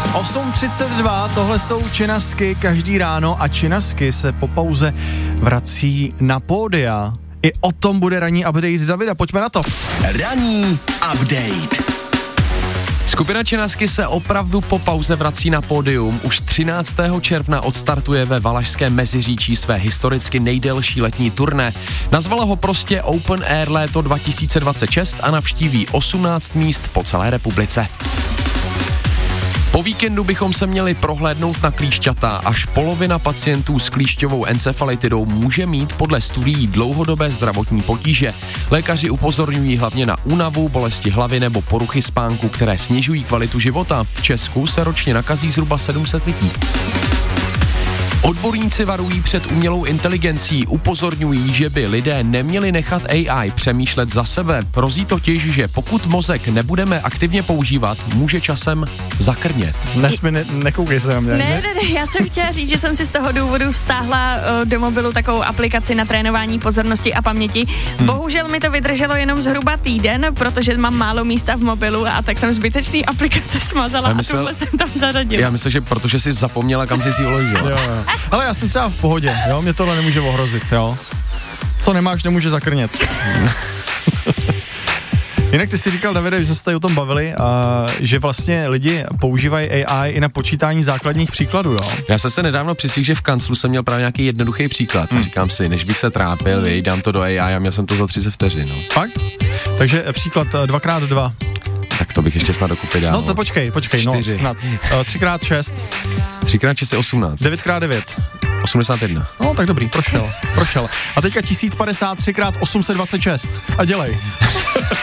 8:32, tohle jsou Činasky každý ráno a Činasky se po pauze vrací na pódia. I o tom bude ranní update Davida, pojďme na to. Ranní update. Skupina Činasky se opravdu po pauze vrací na pódium. Už 13. června odstartuje ve Valašském Meziříčí své historicky nejdelší letní turné. Nazvala ho prostě Open Air léto 2026 a navštíví 18 míst po celé republice. Po víkendu bychom se měli prohlédnout na klíšťata. Až polovina pacientů s klíšťovou encefalitidou může mít podle studií dlouhodobé zdravotní potíže. Lékaři upozorňují hlavně na únavu, bolesti hlavy nebo poruchy spánku, které snižují kvalitu života. V Česku se ročně nakazí zhruba 700 lidí. Odborníci varují před umělou inteligencí, upozorňují, že by lidé neměli nechat AI přemýšlet za sebe. Hrozí totiž, že pokud mozek nebudeme aktivně používat, může časem zakrnět. Nekoukej se na mě. Ne, já jsem chtěla říct, že jsem si z toho důvodu vztáhla do mobilu takovou aplikaci na trénování pozornosti a paměti. Bohužel mi to vydrželo jenom zhruba týden, protože mám málo místa v mobilu a tak jsem zbytečný aplikace smazala a tuhle jsem tam zařadila. Já myslím, že protože jsi zapomněla, kam jsi si uložila. Ale já jsem třeba v pohodě, jo, mě tohle nemůže ohrozit, jo. Co nemáš, nemůže zakrnět. Jinak ty si říkal, Davide, že jsme se tady o tom bavili, že vlastně lidi používají AI i na počítání základních příkladů, jo? Já jsem se nedávno přisíhl, že v kanclu jsem měl právě nějaký jednoduchý příklad. A říkám si, než bych se trápil, dám to do AI a měl jsem to za 30 vteřin, no. Fakt? Takže příklad 2x2. Tak to bych ještě snad dokupy dál. No to počkej, 4. No snad. 3x6. 3x6 je 18. 9x9. 81. No tak dobrý, prošel. A teďka 1053x826. A dělej.